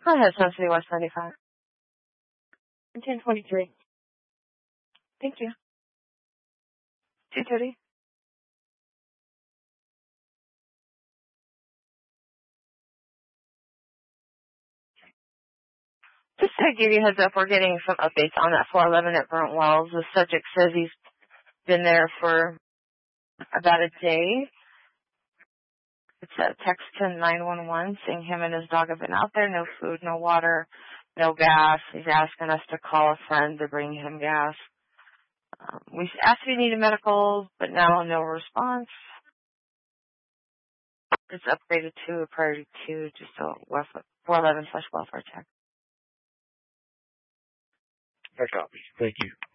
Go ahead, Sun City West 95. 1023. Thank you. 230. Just to give you a heads up, we're getting some updates on that 411 at Burnt Wells. The subject says he's been there for about a day. It's a text to 911 saying him and his dog have been out there, no food, no water, no gas. He's asking us to call a friend to bring him gas. We asked if he needed medical, but now no response. It's upgraded to a priority 2, just a 411/welfare check. I copy. Thank you.